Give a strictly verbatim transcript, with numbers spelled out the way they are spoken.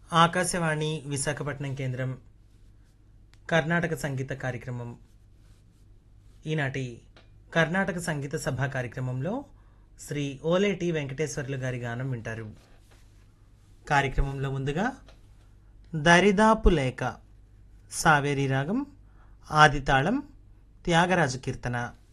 ఆకాశవాణి విశాఖపట్నం కేంద్రం కర్ణాటక సంగీత కార్యక్రమం. ఈనాటి కర్ణాటక సంగీత సభ కార్యక్రమంలో శ్రీ ఓలేటి వెంకటేశ్వర్లు గారి గానం వింటారు. కార్యక్రమంలో ముందుగా దరిదాపు లేక సావేరి రాగం ఆదితాళం త్యాగరాజు కీర్తన.